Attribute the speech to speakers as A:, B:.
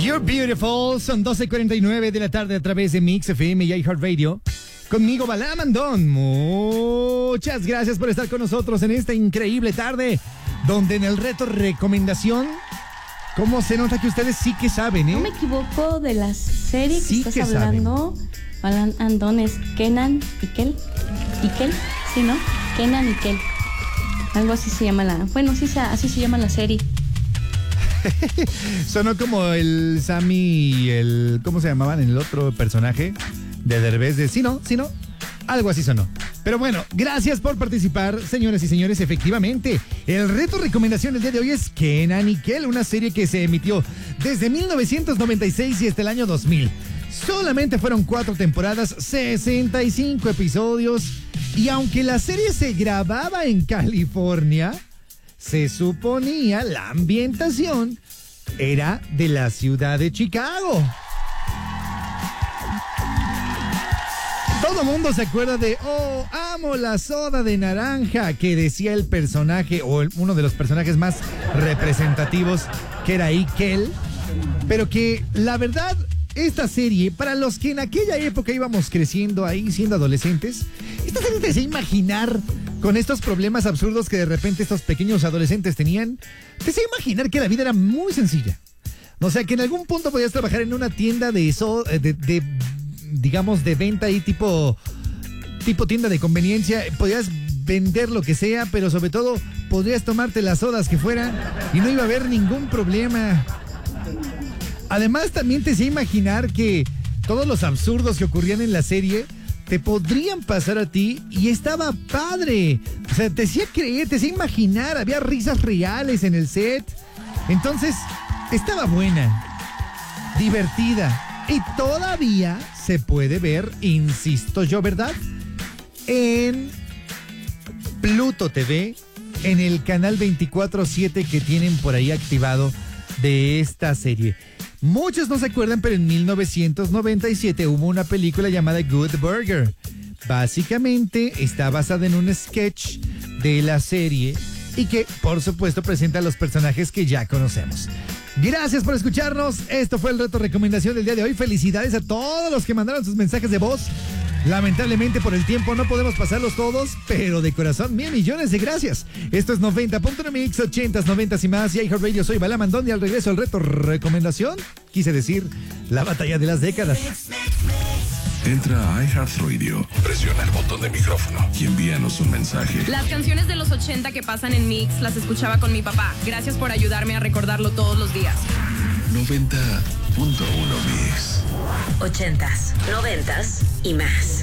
A: You're beautiful. Son 12:49 de la tarde a través de Mix FM y iHeartRadio. Conmigo, Balam Andón. Muchas gracias por estar con nosotros en esta increíble tarde, donde en el reto recomendación, ¿cómo se nota que ustedes sí que saben,
B: No me equivoco de la serie
A: sí
B: que estás hablando. Balam Andón es Kenan y Kel. ¿Ikel? Sí, ¿no? Kenan y Kel. Algo así se llama la... Bueno, sí, así se llama la serie.
A: Sonó como el Sammy y el... ¿Cómo se llamaban? El otro personaje de Derbez de... Sí, no, algo así sonó. Pero bueno, gracias por participar, señoras y señores. Efectivamente, el reto recomendación del día de hoy es Kenan y Kel, una serie que se emitió desde 1996 y hasta el año 2000. Solamente fueron 4 temporadas, 65 episodios. Y aunque la serie se grababa en California, se suponía la ambientación era de la ciudad de Chicago. Todo mundo se acuerda de "Oh, amo la soda de naranja", que decía el personaje o uno de los personajes más representativos, que era Ikel. Pero que la verdad, esta serie, para los que en aquella época íbamos creciendo ahí siendo adolescentes, esta serie te hacía imaginar, con estos problemas absurdos que de repente estos pequeños adolescentes tenían, te hacía imaginar que la vida era muy sencilla. O sea, que en algún punto podías trabajar en una tienda digamos, de venta ahí tipo tienda de conveniencia. Podías vender lo que sea, pero sobre todo podrías tomarte las sodas que fueran y no iba a haber ningún problema. Además, también te hacía imaginar que todos los absurdos que ocurrían en la serie te podrían pasar a ti y estaba padre. O sea, te hacía creer, te hacía imaginar, había risas reales en el set. Entonces, estaba buena, divertida y todavía se puede ver, insisto yo, ¿verdad? En Pluto TV, en el canal 24/7 que tienen por ahí activado de esta serie. Muchos no se acuerdan, pero en 1997 hubo una película llamada Good Burger. Básicamente está basada en un sketch de la serie y que, por supuesto, presenta a los personajes que ya conocemos. Gracias por escucharnos. Esto fue el reto recomendación del día de hoy. Felicidades a todos los que mandaron sus mensajes de voz. Lamentablemente por el tiempo no podemos pasarlos todos, pero de corazón, 1,000 millones de gracias. Esto es 90.1 Mix, 80s, 90s y más. Y iHeartRadio, soy Balam Andón y al regreso el reto recomendación, quise decir, la batalla de las décadas.
C: Entra a iHeartRadio, presiona el botón de micrófono y envíanos un mensaje.
D: Las canciones de los 80 que pasan en Mix las escuchaba con mi papá. Gracias por ayudarme a recordarlo todos los días.
C: 90.1 Mix.
E: 80s, 90s y más.